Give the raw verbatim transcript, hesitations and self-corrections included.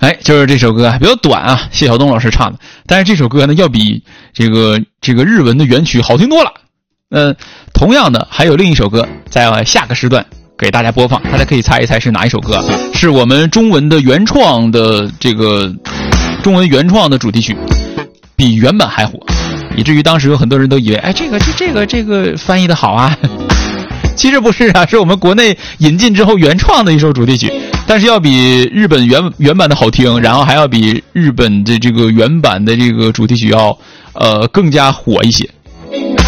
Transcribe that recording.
哎，就是这首歌比较短啊，谢晓东老师唱的，但是这首歌呢要比这个这个日文的原曲好听多了。嗯、呃，同样的还有另一首歌在下个时段给大家播放，大家可以猜一猜是哪一首歌，是我们中文的原创的这个中文原创的主题曲，比原版还火，以至于当时有很多人都以为，哎，这个这这个这个翻译的好啊。其实不是啊，是我们国内引进之后原创的一首主题曲，但是要比日本原原版的好听，然后还要比日本的这个原版的这个主题曲要呃更加火一些。